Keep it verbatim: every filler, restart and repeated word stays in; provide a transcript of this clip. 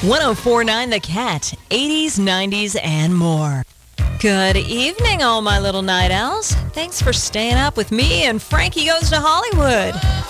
one oh four point nine The Cat, eighties, nineties, and more. Good evening, all my little night owls. Thanks for staying up with me and Frankie Goes to Hollywood.